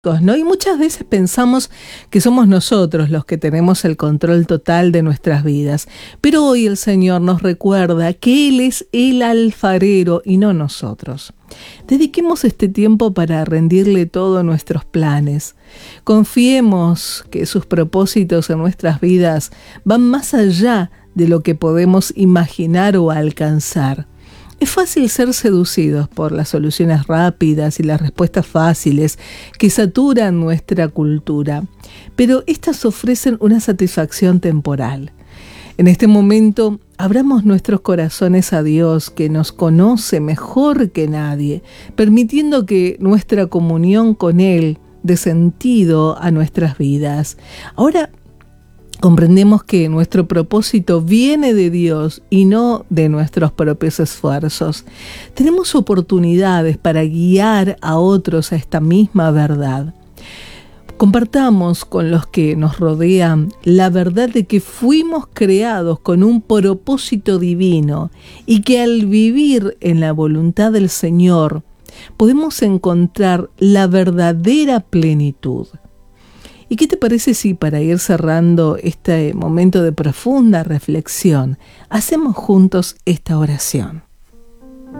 ¿no? Y muchas veces pensamos que somos nosotros los que tenemos el control total de nuestras vidas. Pero hoy el Señor nos recuerda que Él es el alfarero y no nosotros. Dediquemos este tiempo para rendirle todos nuestros planes. Confiemos que sus propósitos en nuestras vidas van más allá de lo que podemos imaginar o alcanzar. Es fácil ser seducidos por las soluciones rápidas y las respuestas fáciles que saturan nuestra cultura, pero estas ofrecen una satisfacción temporal. En este momento, abramos nuestros corazones a Dios, que nos conoce mejor que nadie, permitiendo que nuestra comunión con Él dé sentido a nuestras vidas. Ahora, comprendemos que nuestro propósito viene de Dios y no de nuestros propios esfuerzos. Tenemos oportunidades para guiar a otros a esta misma verdad. Compartamos con los que nos rodean la verdad de que fuimos creados con un propósito divino y que al vivir en la voluntad del Señor podemos encontrar la verdadera plenitud. ¿Y qué te parece si para ir cerrando este momento de profunda reflexión, hacemos juntos esta oración?